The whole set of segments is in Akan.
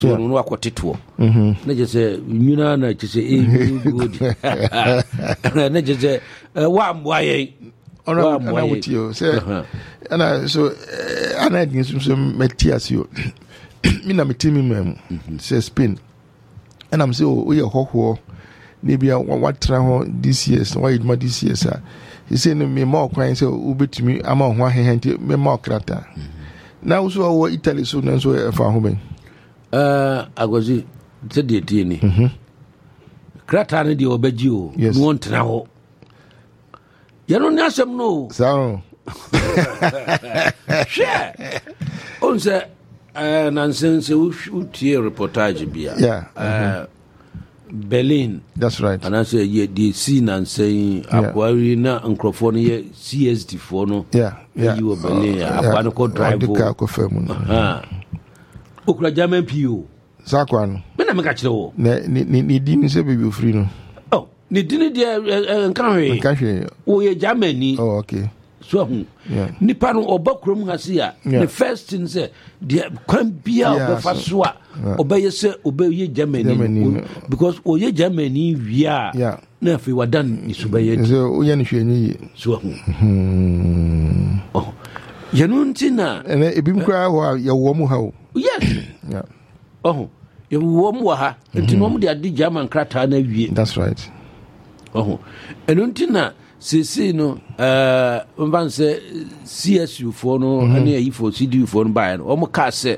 to no akotetoɔ na je sɛ nyuna na je sɛ good na je sɛ wa mboaye ona wotio say ana so ana din so metiasio mi na metimi mem say Spain and I'm say o ye hoho ne bia watra ho this years why it ma this years he say no me more kwan say ubetumi ama ho ahehenti me more krata na so wo Italy so na so e fa ho ben agozi se de tie ni krata ne de obaji o no ontena ho ye no ni asem no sao share on say nonsense utie reportage bia Berlin, that's right, and I say the scene and saying Aquari na Uncrophone CSD for no you were Berlin Aquanico drive Okra German PO Zakwan when I make a show ni didn't say be free no oh ni didn't there country oh Germany oh okay so nipa no obakrom hase the first thing say the kwan bia obefa so a obeye se obeye Germany because oye Germany wia na fe wadan isubeye so oye ne hwenyi so oh yenu ntina ebi mkra ho ye wo mu ha o yes oh ye wo mu ha ntino mu de ade German krata na wie that's right oh enu ntina sisi no mvanse CSU for no ane yi for CDU for no buy no o mo ka se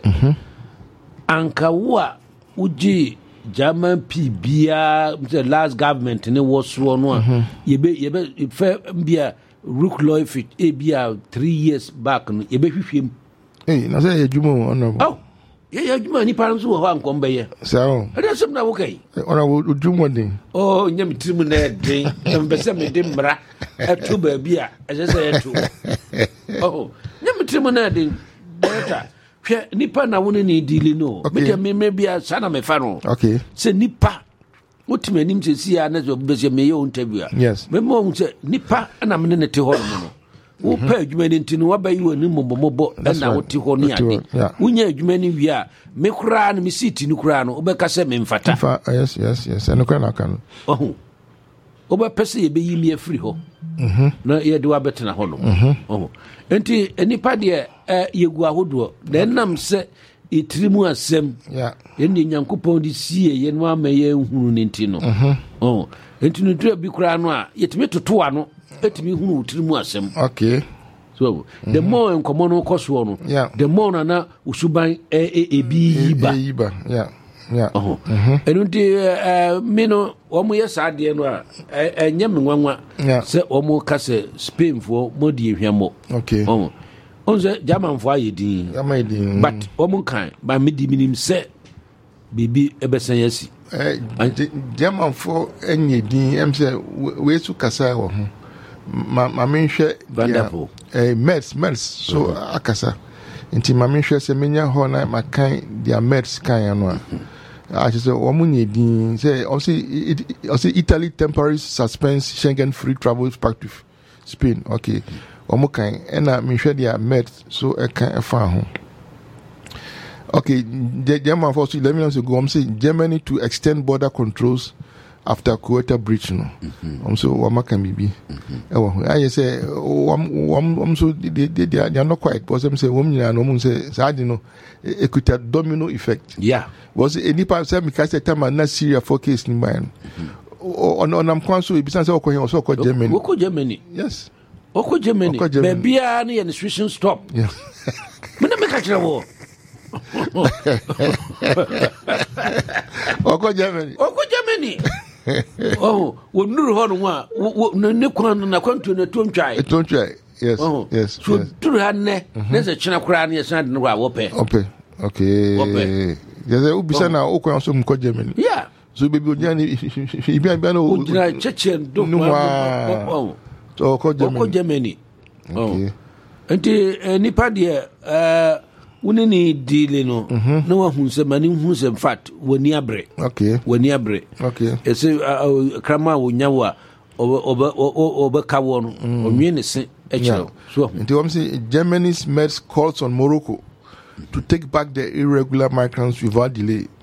anka wo a uji German PBA the last government ne wo so no yebe fe bia Rook Loyfit bia 3 years back no yebe hwehwem na say yejumo honorable oh ye adwuma ni param so ho ankom be ye so ade sem na wo kai honorable adwuma din oh nyam tirim na den mbese me de mra eto ba bia ese se eto oh nyam tirim na den data hwe nipa na woni ni dili no me bia sana me fa no okay se nipa wotime anim se sia na zo be se me ye interview yes me mo se nipa na me ne te ho no wo pa adwuma ni ntino wa bayi wani mobomobo na wo te ho ni ade wonya adwuma ni wi a me kura na me siti ni kura no obeka se me mfata yes and kura na kan oh oba pese ye be yi mi afiri ho na ye de wa betena ho no oh enti enipa de yegu ahodo na nam se itirimu asem ye ni nyankopon di sie ye no ama ye hunu ni ntino oh enti no dua bi kura no a yetime totoa no etimi hunu utirimu asem okay so the more enkomo no koso no the more na usuban ebiba enunti mino omo yesa de no a enye menwanwa se omo kase Spain for modi ehwamo okay onze German for ayedin but omo kan ba medi minim se bibi ebesen yasi German for enye din em se we su kasa wo ho ma menhwe wonderful meds so akasa nti ma menhwe se menya ho na makan dia meds kan no a say omunye din say also Italy temporary suspense Schengen free travel pact with Spain okay omukan na menhwe dia meds so e kan e fa ho okay the German for 11 months ago say Germany to extend border controls after Quota breach no so wamaka bibi I say so they are not quite because them say nyina no say sadi no equita domino effect was any part say because the time na Syria for case ni man on am kwan so ibisan say okohin so ko Germany yes oko Germany bebia na administration stop me na make a kira wo oko Germany oh wonuru ho no a ne kwan na kwantu na tontwai yes so turu ha ne se chena kura na yesa de no wa wope okay yes ubisa na okwan so mko Germany so bebi onyani ibia no udira cheche do so oko Germany enti nipa de woni ni dile no na wa hunse mani hunse in fact woni abre okay ese krama wonya wa oba kawo no onwe ne se e kiro so nti wam say Germany's meds calls on Morocco to take back the irregular migrants without delay.